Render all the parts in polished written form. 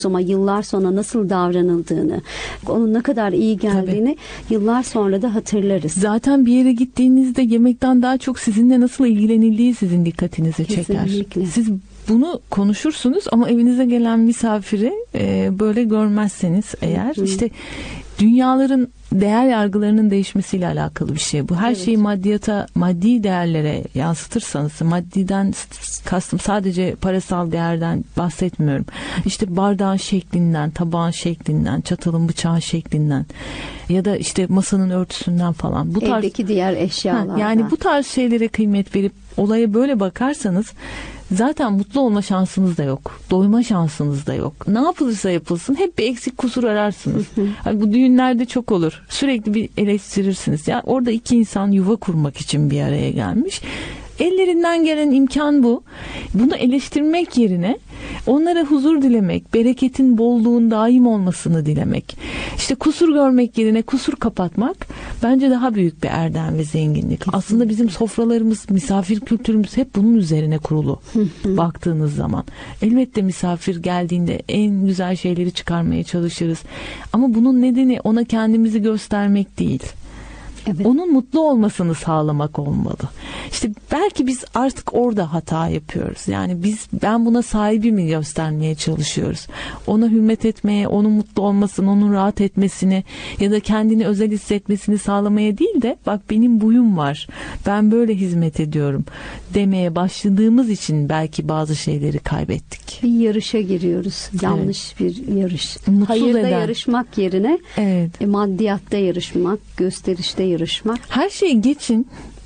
ama yıllar sonra nasıl davranıldığını, onun ne kadar iyi geldiğini yıllar sonra da hatırlarız. Zaten bir yere gittiğinizde yemekten daha çok sizinle nasıl ilgilenildiği sizin dikkatinizi çeker. Kesinlikle. Siz bunu konuşursunuz ama evinize gelen misafiri böyle görmezseniz eğer, işte dünyaların değer yargılarının değişmesiyle alakalı bir şey bu. Her şeyi maddiyata, maddi değerlere yansıtırsanız, maddiden kastım sadece parasal değerden bahsetmiyorum. İşte bardağın şeklinden, tabağın şeklinden, çatalın bıçağın şeklinden ya da işte masanın örtüsünden falan. Bu evdeki diğer eşyalardan. Yani bu tarz şeylere kıymet verip olaya böyle bakarsanız zaten mutlu olma şansınız da yok. Doyma şansınız da yok. Ne yapılırsa yapılsın hep bir eksik kusur ararsınız. Hani bu düğünlerde çok olur. Sürekli bir eleştirirsiniz. Yani orada iki insan yuva kurmak için bir araya gelmiş. Ellerinden gelen imkan bu. Bunu eleştirmek yerine onlara huzur dilemek, bereketin, bolluğun daim olmasını dilemek. İşte kusur görmek yerine kusur kapatmak bence daha büyük bir erdem ve zenginlik. Kesinlikle. Aslında bizim sofralarımız, misafir kültürümüz hep bunun üzerine kurulu baktığınız zaman. Elbette misafir geldiğinde en güzel şeyleri çıkarmaya çalışırız. Ama bunun nedeni ona kendimizi göstermek değil. Evet. Onun mutlu olmasını sağlamak olmalı. İşte belki biz artık orada hata yapıyoruz. Yani ben buna sahibimi göstermeye çalışıyoruz. Ona hürmet etmeye, onun mutlu olmasını, onun rahat etmesini ya da kendini özel hissetmesini sağlamaya değil de bak benim buyum var, ben böyle hizmet ediyorum demeye başladığımız için belki bazı şeyleri kaybettik. Bir yarışa giriyoruz. Yanlış bir yarış. Mutsuz hayırda eden. Yarışmak yerine maddiyatta yarışmak, gösterişte yarışmak. Her şeyi geçin.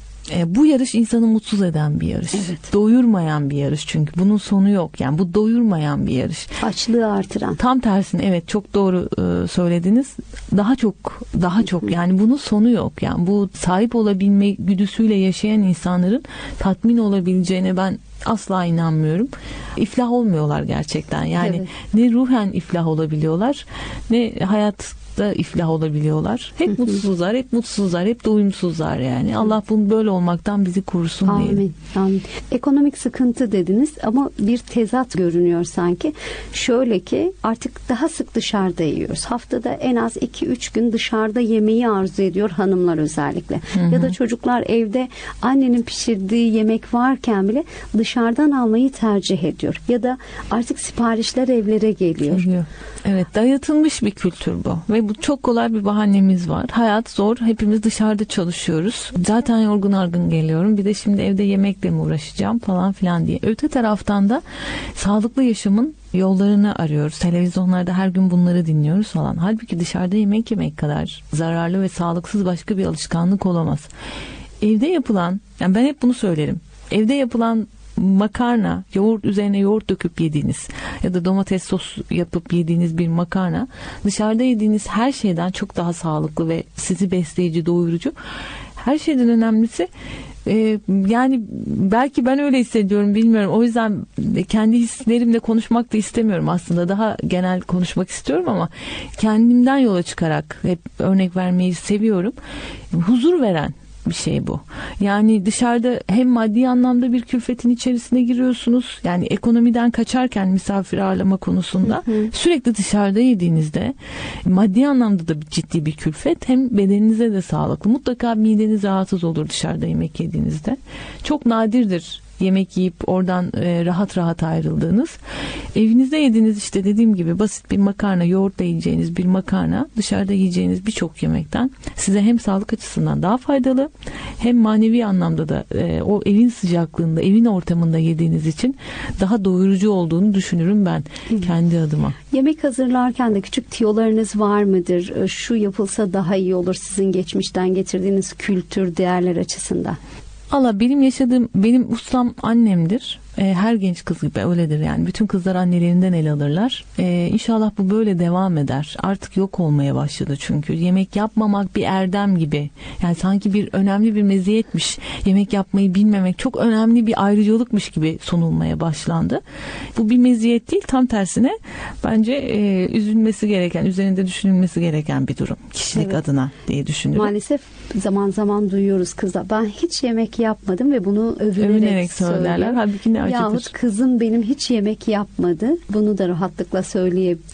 Bu yarış insanı mutsuz eden bir yarış. Evet. Doyurmayan bir yarış çünkü. Bunun sonu yok. Yani bu doyurmayan bir yarış. Açlığı artıran. Tam tersine evet çok doğru söylediniz. Daha çok yani bunun sonu yok. Yani bu sahip olabilme güdüsüyle yaşayan insanların tatmin olabileceğine ben asla inanmıyorum. İflah olmuyorlar gerçekten. Yani ne ruhen iflah olabiliyorlar ne hayatta iflah olabiliyorlar. Hep mutsuzlar, hep doyumsuzlar yani. Allah bunu böyle olmaktan bizi korusun diyelim. Amin. Ekonomik sıkıntı dediniz ama bir tezat görünüyor sanki. Şöyle ki artık daha sık dışarıda yiyoruz. Haftada en az 2-3 gün dışarıda yemeği arzu ediyor hanımlar özellikle. Ya da çocuklar evde annenin pişirdiği yemek varken bile dışarıdan almayı tercih ediyor. Ya da artık siparişler evlere geliyor. Evet, dayatılmış bir kültür bu. Ve bu çok kolay bir bahanemiz var. Hayat zor. Hepimiz dışarıda çalışıyoruz. Zaten yorgun argın geliyorum. Bir de şimdi evde yemekle mi uğraşacağım falan filan diye. Öte taraftan da sağlıklı yaşamın yollarını arıyoruz. Televizyonlarda her gün bunları dinliyoruz falan. Halbuki dışarıda yemek yemek kadar zararlı ve sağlıksız başka bir alışkanlık olamaz. Evde yapılan, yani ben hep bunu söylerim. Evde yapılan makarna, yoğurt üzerine yoğurt döküp yediğiniz ya da domates sos yapıp yediğiniz bir makarna dışarıda yediğiniz her şeyden çok daha sağlıklı ve sizi besleyici, doyurucu. Her şeyden önemlisi yani belki ben öyle hissediyorum, bilmiyorum. O yüzden kendi hislerimle konuşmak da istemiyorum aslında. Daha genel konuşmak istiyorum ama kendimden yola çıkarak hep örnek vermeyi seviyorum. Huzur veren bir şey bu. Yani dışarıda hem maddi anlamda bir külfetin içerisine giriyorsunuz. Yani ekonomiden kaçarken misafir ağırlama konusunda sürekli dışarıda yediğinizde maddi anlamda da ciddi bir külfet, hem bedeninize de sağlıklı. Mutlaka mideniz rahatsız olur dışarıda yemek yediğinizde. Çok nadirdir yemek yiyip oradan rahat rahat ayrıldığınız. Evinizde yediğiniz işte dediğim gibi basit bir makarna, yoğurtla yiyeceğiniz bir makarna dışarıda yiyeceğiniz birçok yemekten size hem sağlık açısından daha faydalı hem manevi anlamda da o evin sıcaklığında, evin ortamında yediğiniz için daha doyurucu olduğunu düşünürüm ben kendi adıma. Yemek hazırlarken de küçük tiyolarınız var mıdır? Şu yapılsa daha iyi olur sizin geçmişten getirdiğiniz kültür, değerler açısından. Allah, benim ustam annemdir. Her genç kız gibi öyledir yani. Bütün kızlar annelerinden el alırlar. İnşallah bu böyle devam eder. Artık yok olmaya başladı çünkü. Yemek yapmamak bir erdem gibi. Yani sanki önemli bir meziyetmiş. Yemek yapmayı bilmemek çok önemli bir ayrıcalıkmış gibi sunulmaya başlandı. Bu bir meziyet değil. Tam tersine bence üzülmesi gereken, üzerinde düşünülmesi gereken bir durum. Kişilik adına diye düşünüyorum. Maalesef zaman zaman duyuyoruz kızlar. Ben hiç yemek yapmadım ve bunu övünerek söylerler. Halbuki ne ihtiyacıdır. Yahut kızım benim hiç yemek yapmadı. Bunu da rahatlıkla